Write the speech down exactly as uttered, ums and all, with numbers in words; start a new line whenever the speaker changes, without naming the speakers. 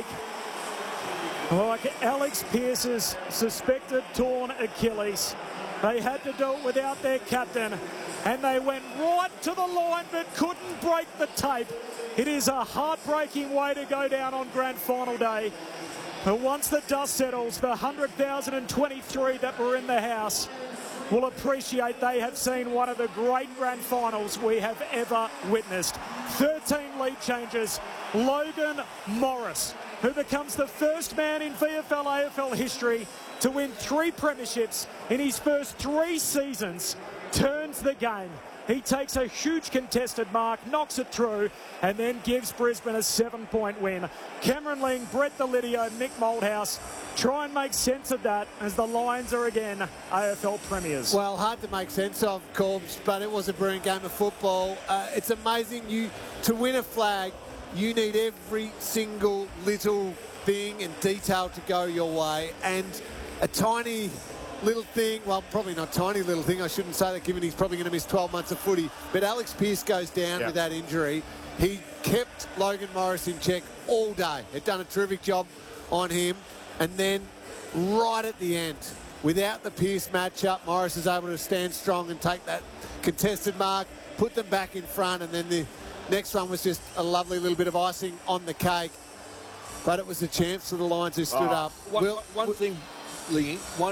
break. Like Alex Pearce's suspected torn Achilles. They had to do it without their captain, and they went right to the line but couldn't break the tape. It is a heartbreaking way to go down on grand final day. But once the dust settles, the one hundred thousand twenty-three that were in the house will appreciate they have seen one of the great grand finals we have ever witnessed. thirteen lead changes. Logan Morris, who becomes the first man in V F L A F L history to win three premierships in his first three seasons, turns the game. He takes a huge contested mark, knocks it through, and then gives Brisbane a seven-point win. Cameron Ling, Brett Delidio, Mick Malthouse try and make sense of that as the Lions are again A F L premiers.
Well, hard to make sense of, Corbs, but it was a brilliant game of football. Uh, it's amazing. You to win a flag, you need every single little thing and detail to go your way. And a tiny little thing, well, probably not tiny little thing, I shouldn't say that given he's probably going to miss twelve months of footy, but Alex Pearce goes down
yep.
with that injury. He kept Logan Morris in check all day. They've done a terrific job on him. And then right at the end, without the Pearce matchup, Morris is able to stand strong and take that contested mark, put them back in front, and then the next one was just a lovely little bit of icing on the cake. But it was a chance for the Lions who stood
oh,
up.
One,
Will,
one thing, Lee, one